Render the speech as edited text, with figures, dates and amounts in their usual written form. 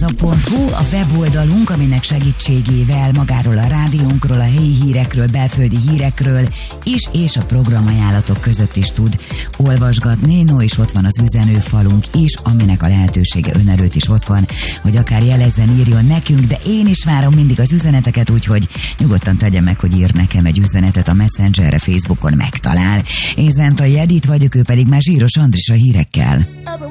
Jazza.hu a weboldalunk, aminek segítségével magáról a rádiónkról, a helyi hírekről, belföldi hírekről is, és a programajánlatok között is tud olvasgatni. No, és ott van az üzenőfalunk is, aminek a lehetősége ön előtt is ott van, hogy akár jelezzen, írjon nekünk, de én is várom mindig az üzeneteket, úgyhogy nyugodtan tegye meg, hogy ír nekem egy üzenetet a Messengerre, Facebookon megtalál. Én Zentai Edith vagyok, ő pedig már Zsíros Andris a hírekkel.